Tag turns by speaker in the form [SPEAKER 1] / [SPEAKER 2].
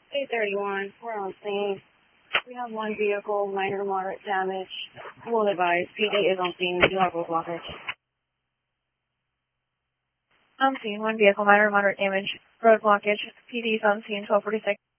[SPEAKER 1] 831, we're on scene. We have one vehicle, minor to moderate damage. We'll advise, PD is on scene, we do have road blockage.
[SPEAKER 2] On scene, one vehicle, minor to moderate damage, road blockage. PD is on scene, 1246.